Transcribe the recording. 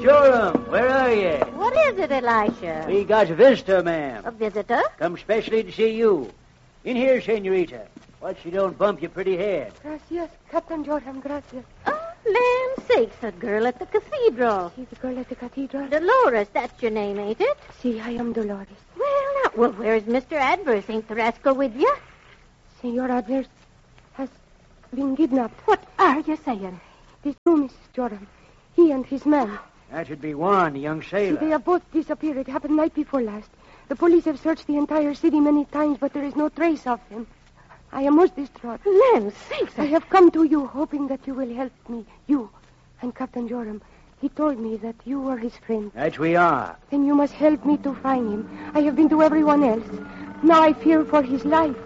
Joram, where are you? What is it, Elisha? We got a visitor, ma'am. A visitor? Come specially to see you. In here, senorita. What she don't bump your pretty head. Gracias, Captain Joram, gracias. Oh, land sakes, a girl at the cathedral. See the girl at the cathedral? Dolores, that's your name, ain't it? See, I am Dolores. Well, where's Mr. Adverse? Ain't the rascal with you? Senor Adverse has been kidnapped. What are you saying? This true, Mrs. Joram. He and his man. That should be Juan, the young sailor. See, they have both disappeared. It happened night before last. The police have searched the entire city many times, but there is no trace of them. I am most distraught. Land sakes. I have come to you hoping that you will help me. You and Captain Joram. He told me that you were his friend. That we are. Then you must help me to find him. I have been to everyone else. Now I fear for his life.